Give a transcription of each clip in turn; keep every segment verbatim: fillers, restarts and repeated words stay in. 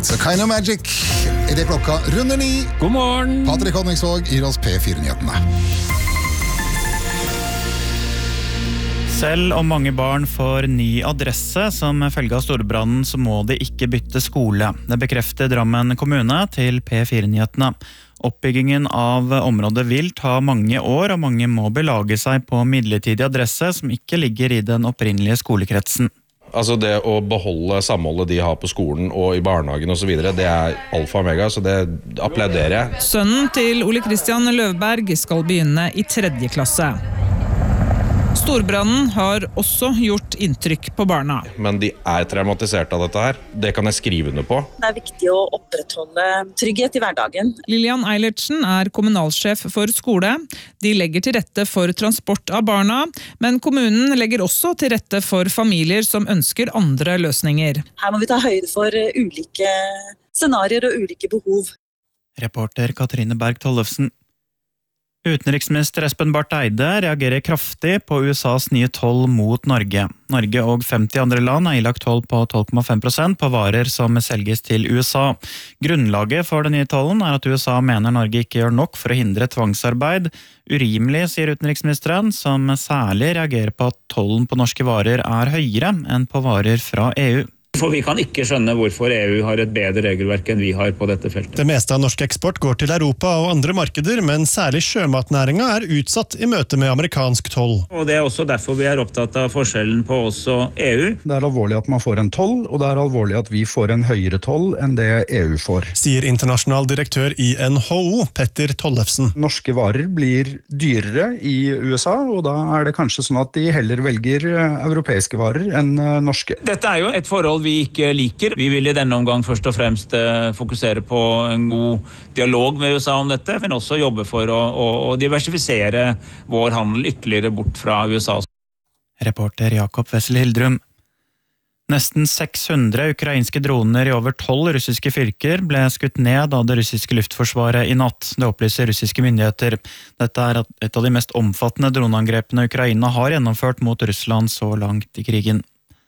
It's a kind of magic. I det klokka runder ni. God morgen. Patrick Honningsvåg gir oss P fire-nyhetene. Selv om mange barn får ny adresse som følge av storbrannen, så må de ikke bytte skole. Det bekrefter Drammen kommune til P fire-nyhetene. Oppbyggingen av området vil ta mange år, og mange må belage seg på midlertidig adresse som ikke ligger i den opprinnelige skolekretsen. Altså det å beholde samholdet de har på skolen og i barnehagen og så videre, det er alfa og omega, så det applauderer jeg. Sønnen til Ole Christian Løvberg skal begynne i tredje klasse. Storbrannen har også gjort inntrykk på barna. Men de er traumatisert av dette her. Det kan jeg skrive under på. Det er viktig å opprettholde trygghet i hverdagen. Lilian Eilertsen er kommunalsjef for skole. De legger til rette for transport av barna, men kommunen legger også til rette for familier som ønsker andre løsninger. Her må vi ta høyde for ulike scenarier og ulike behov. Reporter Katrine Berg Tollefsen. Utenriksminister Espen Barth Eide reagerer kraftig på U S A's nye toll mot Norge. Norge og femti andre land er ilagt toll på tolv komma fem prosent på varer som selges til U S A. Grunnlaget for den nye tollen er at U S A mener Norge ikke gjør nok for å hindre tvangsarbeid. Urimelig, sier utenriksministeren, som særlig reagerer på at tollen på norske varer er høyere enn på varer fra E U. For vi kan ikke skjønne hvorfor E U har et bedre regelverk enn vi har på dette feltet. Det meste av norsk eksport går til Europa og andre markeder, men særlig sjømatnæringa er utsatt i møte med amerikansk toll. Og det er også derfor vi er opptatt av forskjellen på oss og E U. Det er alvorlig at man får en toll, og det er alvorlig at vi får en høyere toll enn det E U får. Sier internasjonal direktør i N H O, Petter Tollefsen. Norske varer blir dyrere i U S A, og da er det kanskje sånn at de heller velger europeiske varer enn norske. Dette er jo et forhold vi ikke liker. Vi vil i denne omgang først og fremst fokusere på en god dialog med U S A om dette, men også jobbe for å, å, å diversifisere vår handel ytterligere bort fra U S A. Reporter Jakob Wessel Hildrum. Nesten seks hundre ukrainske droner i over tolv russiske fylker ble skutt ned av det russiske luftforsvaret i natt. Det opplyser russiske myndigheter. Dette er et av de mest omfattende droneangrepene Ukraina har gjennomført mot Russland så langt i krigen.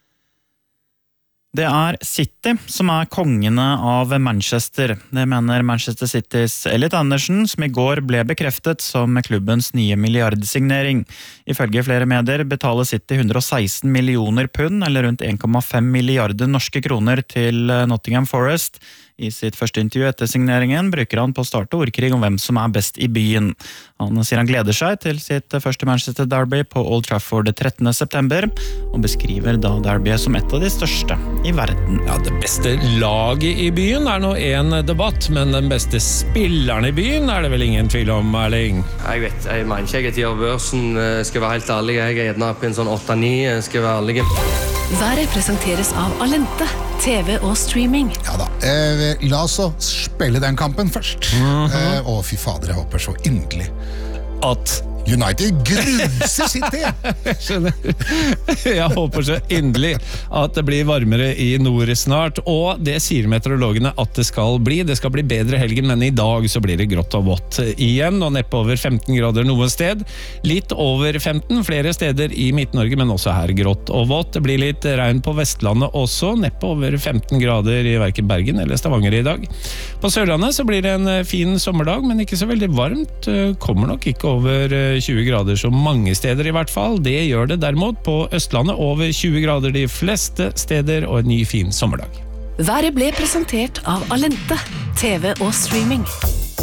Det er City som er kongene av Manchester. Det mener Manchester Citys Elliot Anderson, som i går ble bekreftet som klubbens nye milliardsignering. Ifølge flere medier betaler City hundre og seksten millioner pund, eller rundt en komma fem milliarder norske kroner til Nottingham Forest. I sitt første intervju etter signeringen bruker han på å starte ordkrig om hvem som er best i byen. Han sier han gleder seg til sitt første Manchester Derby på Old Trafford trettende september, og beskriver da derbyet som et av de største i verden. Ja, det beste laget i byen er nå en debatt, men den beste spilleren i byen er det vel ingen tvil om, Erling? Jeg vet, jeg mener ikke jeg er til børsen, skal være helt ærlig, jeg er gjerne på en sånn åtte ni, skal være ærlig. Været presenteres av Alente, T V og streaming. Ja da, eh, la oss spille den kampen først. Mm-hmm. eh, Å fy fader, jeg håper så inderlig at United gruser City. Jeg skjønner. Jeg håper så inderlig at det blir varmere i nord snart, og det sier meteorologene at det skal bli. Det skal bli bedre helgen, men i dag så blir det grått og vått igjen, og neppe over femten grader noen sted. Litt over femten, flere steder i Midt-Norge, men også her grått og vått. Det blir litt regn på Vestlandet også, neppe over femten grader i hverken Bergen eller Stavanger i dag. På Sørlandet så blir det en fin sommerdag, men ikke så veldig varmt. Kommer nok ikke over tjue grader så mange steder i hvert fall. Det gjør det derimot på Østlandet, over tjue grader de fleste steder, og en ny fin sommerdag. Været ble presentert av Alente, T V og streaming.